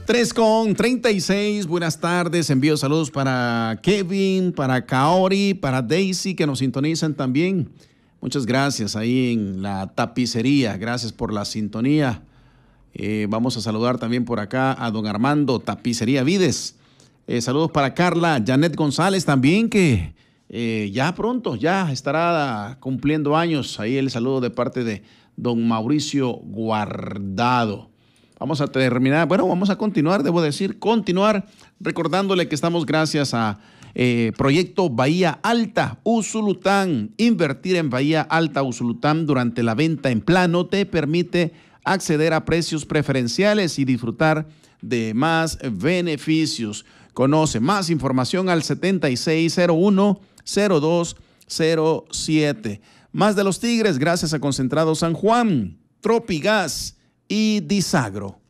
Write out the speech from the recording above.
3:36, buenas tardes, envío saludos para Kevin, para Kaori, para Daisy, que nos sintonizan también. Muchas gracias ahí en la tapicería, gracias por la sintonía. Vamos a saludar también por acá a don Armando, Tapicería Vides. Saludos para Carla, Janet González también, que ya pronto, ya estará cumpliendo años. Ahí el saludo de parte de don Mauricio Guardado. Vamos a terminar, vamos a continuar, continuar recordándole que estamos gracias a Proyecto Bahía Alta, Usulután. Invertir en Bahía Alta, Usulután durante la venta en plano te permite acceder a precios preferenciales y disfrutar de más beneficios. Conoce más información al 7601-0207. Más de los Tigres gracias a Concentrado San Juan, Tropigas y Disagro.